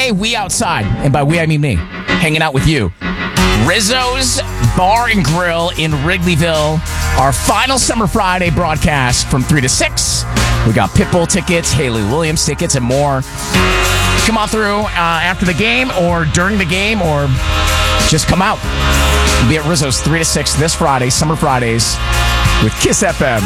Friday, we outside. And by we, I mean me. Hanging out with you. Rizzo's Bar and Grill in Wrigleyville. Our final Summer Friday broadcast from 3 to 6. We got Pitbull tickets, Haley Williams tickets, and more. Come on through after the game or during the game or just come out. We'll be at Rizzo's 3 to 6 this Friday, Summer Fridays with Kiss FM.